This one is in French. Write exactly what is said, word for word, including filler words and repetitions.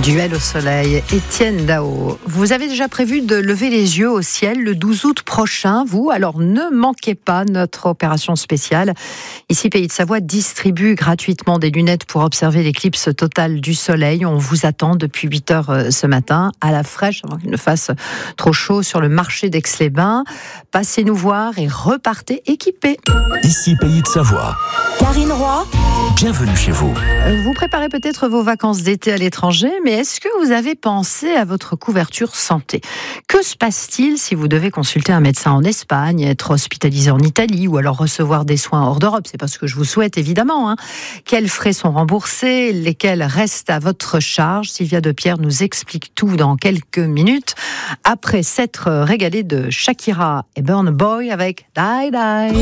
Duel au soleil, Étienne Dao. Vous avez déjà prévu de lever les yeux au ciel le douze août prochain, vous ? Alors ne manquez pas notre opération spéciale. Ici, Pays de Savoie distribue gratuitement des lunettes pour observer l'éclipse totale du soleil. On vous attend depuis huit heures ce matin, à la fraîche, avant qu'il ne fasse trop chaud, sur le marché d'Aix-les-Bains. Passez nous voir et repartez équipés. Ici, Pays de Savoie. Karine Roy, bienvenue chez vous. Vous préparez peut-être vos vacances d'été à l'étranger, mais est-ce que vous avez pensé à votre couverture santé ? Que se passe-t-il si vous devez consulter un médecin en Espagne, être hospitalisé en Italie ou alors recevoir des soins hors d'Europe ? C'est pas ce que je vous souhaite, évidemment. Hein. Quels frais sont remboursés ? Lesquels restent à votre charge ? Sylvia Depierre nous explique tout dans quelques minutes, après s'être régalée de Shakira et Burna Boy avec Die Die.